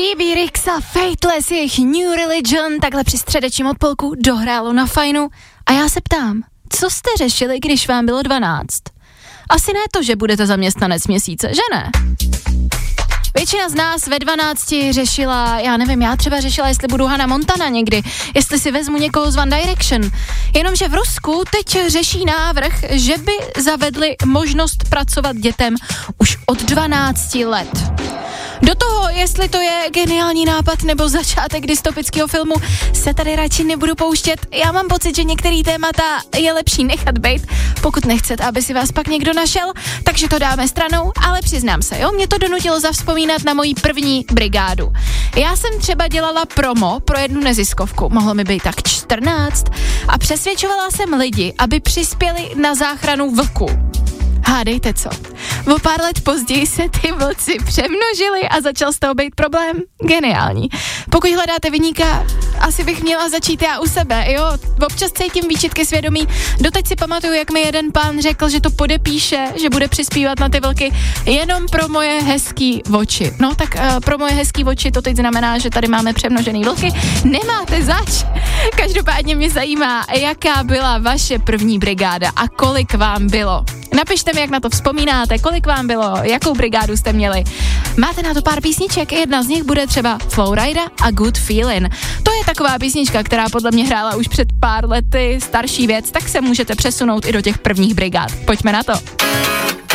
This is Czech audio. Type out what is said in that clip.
BB Rexa, Faithless, jejich New Religion, takhle při středečním odpolku dohrálo na fajnu. A já se ptám, co jste řešili, když vám bylo 12? Asi ne to, že budete zaměstnanec měsíce, že ne? Většina z nás ve 12 řešila, já nevím, já třeba řešila, jestli budu Hannah Montana někdy, jestli si vezmu někoho z One Direction. Jenomže v Rusku teď řeší návrh, že by zavedli možnost pracovat dětem už od 12 let. Do toho, jestli to je geniální nápad nebo začátek dystopického filmu, se tady radši nebudu pouštět. Já mám pocit, že některý témata je lepší nechat bejt, pokud nechcete, aby si vás pak někdo našel, takže to dáme stranou, ale přiznám se, jo, mě to donutilo zavzpomínat na moji první brigádu. Já jsem třeba dělala promo pro jednu neziskovku, mohlo mi být tak 14, a přesvědčovala jsem lidi, aby přispěli na záchranu vlků. Hádejte co? O pár let později se ty vlci přemnožili a začal z toho být problém. Geniální. Pokud hledáte viníka, asi bych měla začít já u sebe, jo? Občas cítím výčitky svědomí. Doteď si pamatuju, jak mi jeden pán řekl, že to podepíše, že bude přispívat na ty vlky jenom pro moje hezký oči. No tak pro moje hezký oči to teď znamená, že tady máme přemnožený vlky. Nemáte zač. Každopádně mě zajímá, jaká byla vaše první brigáda a kolik vám bylo. Napište mi, jak na to vzpomínáte, kolik vám bylo, jakou brigádu jste měli. Máte na to pár písniček, jedna z nich bude třeba Flowrida a Good Feeling. To je taková písnička, která podle mě hrála už před pár lety, starší věc, tak se můžete přesunout i do těch prvních brigád. Pojďme na to.